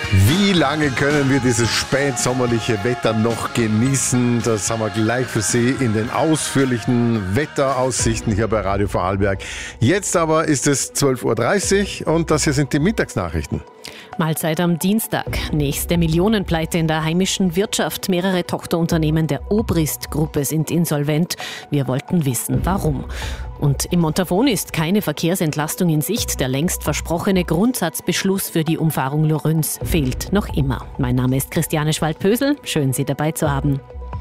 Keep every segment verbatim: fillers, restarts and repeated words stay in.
Wie lange können wir dieses spätsommerliche Wetter noch genießen? Das haben wir gleich für Sie in den ausführlichen Wetteraussichten hier bei Radio Vorarlberg. Jetzt aber ist es zwölf Uhr dreißig und das hier sind die Mittagsnachrichten. Mahlzeit am Dienstag. Nächste Millionenpleite in der heimischen Wirtschaft. Mehrere Tochterunternehmen der Obrist-Gruppe sind insolvent. Wir wollten wissen, warum. Und im Montafon ist keine Verkehrsentlastung in Sicht. Der längst versprochene Grundsatzbeschluss für die Umfahrung Lorüns fehlt noch immer. Mein Name ist Christiane Schwald-Pösel. Schön, Sie dabei zu haben.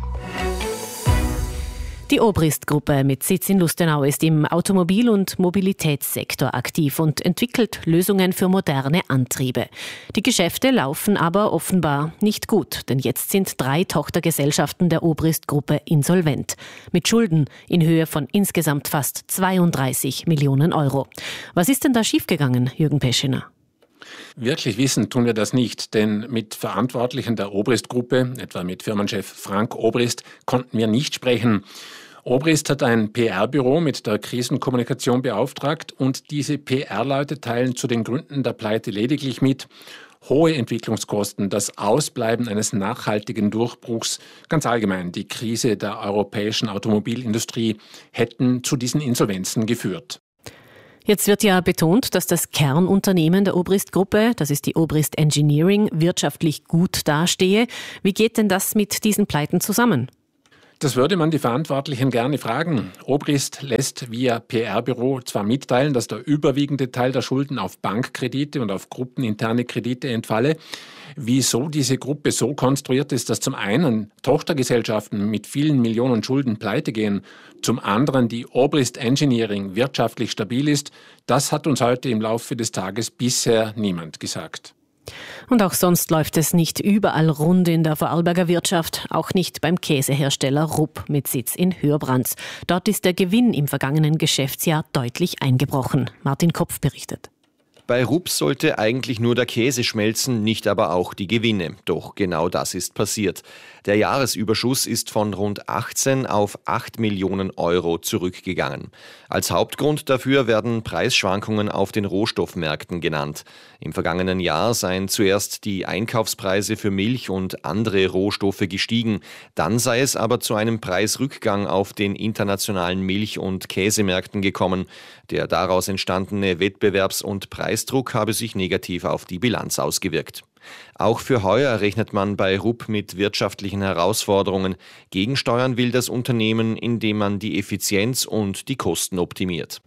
Die Obrist-Gruppe mit Sitz in Lustenau ist im Automobil- und Mobilitätssektor aktiv und entwickelt Lösungen für moderne Antriebe. Die Geschäfte laufen aber offenbar nicht gut, denn jetzt sind drei Tochtergesellschaften der Obrist-Gruppe insolvent. Mit Schulden in Höhe von insgesamt fast zweiunddreißig Millionen Euro. Was ist denn da schiefgegangen, Jürgen Peschiner? Wirklich wissen tun wir das nicht, denn mit Verantwortlichen der Obrist-Gruppe, etwa mit Firmenchef Frank Obrist, konnten wir nicht sprechen. Obrist hat ein P R-Büro mit der Krisenkommunikation beauftragt und diese P R-Leute teilen zu den Gründen der Pleite lediglich mit: hohe Entwicklungskosten, das Ausbleiben eines nachhaltigen Durchbruchs, ganz allgemein die Krise der europäischen Automobilindustrie hätten zu diesen Insolvenzen geführt. Jetzt wird ja betont, dass das Kernunternehmen der Obrist-Gruppe, das ist die Obrist Engineering, wirtschaftlich gut dastehe. Wie geht denn das mit diesen Pleiten zusammen? Das würde man die Verantwortlichen gerne fragen. Obrist lässt via P R-Büro zwar mitteilen, dass der überwiegende Teil der Schulden auf Bankkredite und auf gruppeninterne Kredite entfalle. Wieso diese Gruppe so konstruiert ist, dass zum einen Tochtergesellschaften mit vielen Millionen Schulden pleite gehen, zum anderen die Obrist Engineering wirtschaftlich stabil ist, das hat uns heute im Laufe des Tages bisher niemand gesagt. Und auch sonst läuft es nicht überall rund in der Vorarlberger Wirtschaft, auch nicht beim Käsehersteller Rupp mit Sitz in Hörbrands. Dort ist der Gewinn im vergangenen Geschäftsjahr deutlich eingebrochen. Martin Kopf berichtet. Bei Rupp sollte eigentlich nur der Käse schmelzen, nicht aber auch die Gewinne. Doch genau das ist passiert. Der Jahresüberschuss ist von rund achtzehn auf acht Millionen Euro zurückgegangen. Als Hauptgrund dafür werden Preisschwankungen auf den Rohstoffmärkten genannt. Im vergangenen Jahr seien zuerst die Einkaufspreise für Milch und andere Rohstoffe gestiegen. Dann sei es aber zu einem Preisrückgang auf den internationalen Milch- und Käsemärkten gekommen. Der daraus entstandene Wettbewerbs- und Preisdruck habe sich negativ auf die Bilanz ausgewirkt. Auch für heuer rechnet man bei Rupp mit wirtschaftlichen Herausforderungen. Gegensteuern will das Unternehmen, indem man die Effizienz und die Kosten optimiert.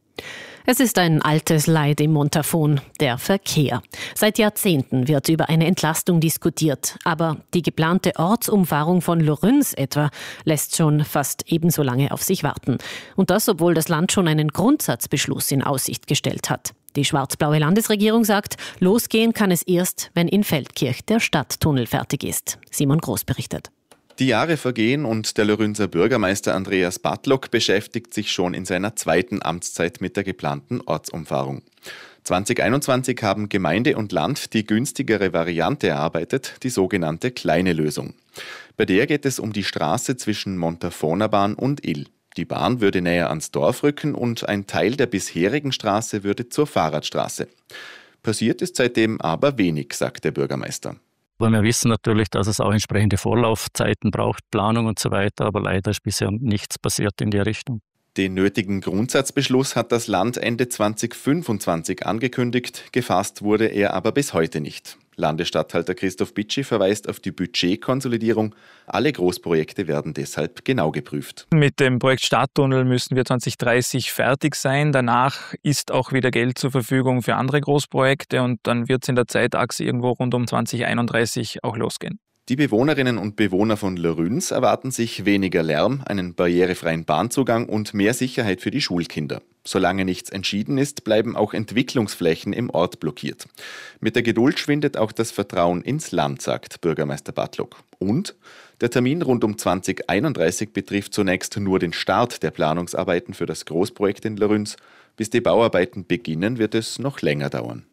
Es ist ein altes Leid im Montafon, der Verkehr. Seit Jahrzehnten wird über eine Entlastung diskutiert. Aber die geplante Ortsumfahrung von Lorüns etwa lässt schon fast ebenso lange auf sich warten. Und das, obwohl das Land schon einen Grundsatzbeschluss in Aussicht gestellt hat. Die schwarz-blaue Landesregierung sagt, losgehen kann es erst, wenn in Feldkirch der Stadttunnel fertig ist. Simon Groß berichtet. Die Jahre vergehen und der Lorünser Bürgermeister Andreas Batlock beschäftigt sich schon in seiner zweiten Amtszeit mit der geplanten Ortsumfahrung. zwanzig einundzwanzig haben Gemeinde und Land die günstigere Variante erarbeitet, die sogenannte kleine Lösung. Bei der geht es um die Straße zwischen Montafoner Bahn und Ill. Die Bahn würde näher ans Dorf rücken und ein Teil der bisherigen Straße würde zur Fahrradstraße. Passiert ist seitdem aber wenig, sagt der Bürgermeister. Wir wissen natürlich, dass es auch entsprechende Vorlaufzeiten braucht, Planung und so weiter, aber leider ist bisher nichts passiert in die Richtung. Den nötigen Grundsatzbeschluss hat das Land Ende zwanzig fünfundzwanzig angekündigt, gefasst wurde er aber bis heute nicht. Landesstatthalter Christoph Bitschi verweist auf die Budgetkonsolidierung. Alle Großprojekte werden deshalb genau geprüft. Mit dem Projekt Stadttunnel müssen wir zwanzig dreißig fertig sein. Danach ist auch wieder Geld zur Verfügung für andere Großprojekte und dann wird es in der Zeitachse irgendwo rund um zwanzig einunddreißig auch losgehen. Die Bewohnerinnen und Bewohner von Lorüns erwarten sich weniger Lärm, einen barrierefreien Bahnzugang und mehr Sicherheit für die Schulkinder. Solange nichts entschieden ist, bleiben auch Entwicklungsflächen im Ort blockiert. Mit der Geduld schwindet auch das Vertrauen ins Land, sagt Bürgermeister Batlock. Und der Termin rund um zwanzig einunddreißig betrifft zunächst nur den Start der Planungsarbeiten für das Großprojekt in Lorüns. Bis die Bauarbeiten beginnen, wird es noch länger dauern.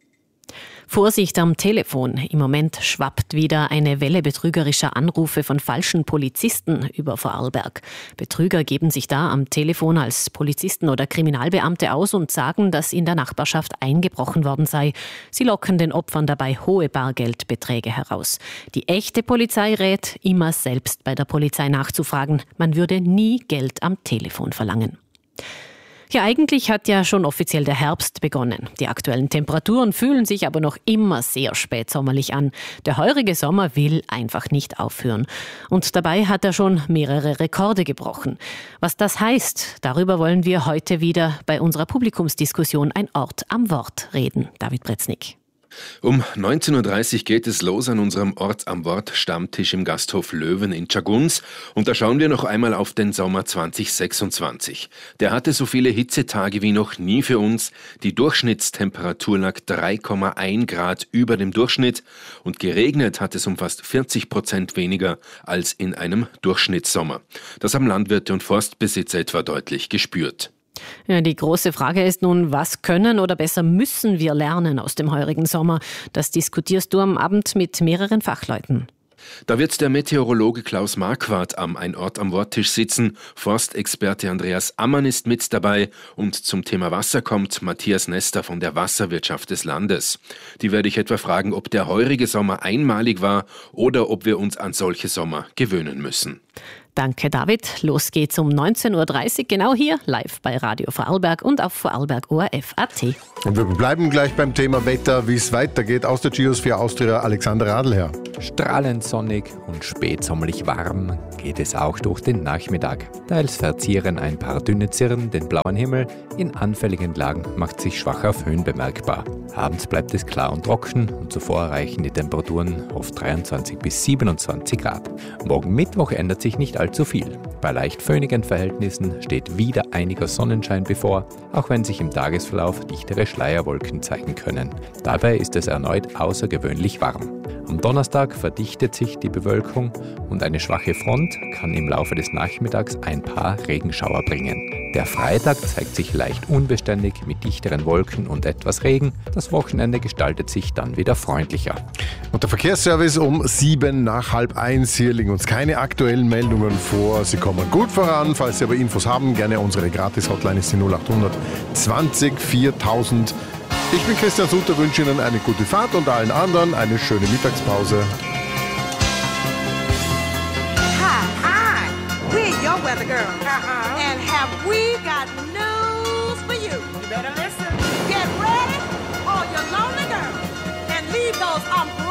Vorsicht am Telefon. Im Moment schwappt wieder eine Welle betrügerischer Anrufe von falschen Polizisten über Vorarlberg. Betrüger geben sich da am Telefon als Polizisten oder Kriminalbeamte aus und sagen, dass in der Nachbarschaft eingebrochen worden sei. Sie locken den Opfern dabei hohe Bargeldbeträge heraus. Die echte Polizei rät, immer selbst bei der Polizei nachzufragen. Man würde nie Geld am Telefon verlangen. Ja, eigentlich hat ja schon offiziell der Herbst begonnen. Die aktuellen Temperaturen fühlen sich aber noch immer sehr spätsommerlich an. Der heurige Sommer will einfach nicht aufhören. Und dabei hat er schon mehrere Rekorde gebrochen. Was das heißt, darüber wollen wir heute wieder bei unserer Publikumsdiskussion Ein Ort am Wort reden. David Breznik. Um neunzehn Uhr dreißig geht es los an unserem Ort am Wort Stammtisch im Gasthof Löwen in Tschagguns. Und da schauen wir noch einmal auf den Sommer zwanzig sechsundzwanzig. Der hatte so viele Hitzetage wie noch nie für uns. Die Durchschnittstemperatur lag drei Komma eins Grad über dem Durchschnitt und geregnet hat es um fast vierzig Prozent weniger als in einem Durchschnittssommer. Das haben Landwirte und Forstbesitzer etwa deutlich gespürt. Ja, die große Frage ist nun, was können oder besser müssen wir lernen aus dem heurigen Sommer? Das diskutierst du am Abend mit mehreren Fachleuten. Da wird der Meteorologe Klaus Marquardt am Ein Ort am Worttisch sitzen. Forstexperte Andreas Ammann ist mit dabei. Und zum Thema Wasser kommt Matthias Nester von der Wasserwirtschaft des Landes. Die werde ich etwa fragen, ob der heurige Sommer einmalig war oder ob wir uns an solche Sommer gewöhnen müssen. Danke, David. Los geht's um neunzehn Uhr dreißig, genau hier, live bei Radio Vorarlberg und auf Vorarlberg O R F Punkt A T. Und wir bleiben gleich beim Thema Wetter, wie es weitergeht. Aus der Geosphere Austria, Alexander Radlherr. Strahlend sonnig und spätsommerlich warm geht es auch durch den Nachmittag. Teils verzieren ein paar dünne Zirren den blauen Himmel. In anfälligen Lagen macht sich schwacher Föhn bemerkbar. Abends bleibt es klar und trocken und zuvor erreichen die Temperaturen oft dreiundzwanzig bis siebenundzwanzig Grad. Morgen Mittwoch ändert sich nicht allzu viel. Bei leicht föhnigen Verhältnissen steht wieder einiger Sonnenschein bevor, auch wenn sich im Tagesverlauf dichtere Schleierwolken zeigen können. Dabei ist es erneut außergewöhnlich warm. Am Donnerstag verdichtet sich die Bewölkung und eine schwache Front kann im Laufe des Nachmittags ein paar Regenschauer bringen. Der Freitag zeigt sich leicht unbeständig mit dichteren Wolken und etwas Regen. Das Wochenende gestaltet sich dann wieder freundlicher. Und der Verkehrsservice um sieben nach halb eins. Hier liegen uns keine aktuellen Meldungen vor. Sie kommen gut voran. Falls Sie aber Infos haben, gerne unsere Gratis-Hotline ist die null achthundert zwanzig viertausend. Ich bin Christian Sutter, wünsche Ihnen eine gute Fahrt und allen anderen eine schöne Mittagspause. Hi, hi, we're your weather girl. Uh-huh. And have we got news for you? You better listen. Get ready, all your lonely girls, and leave those umbrellas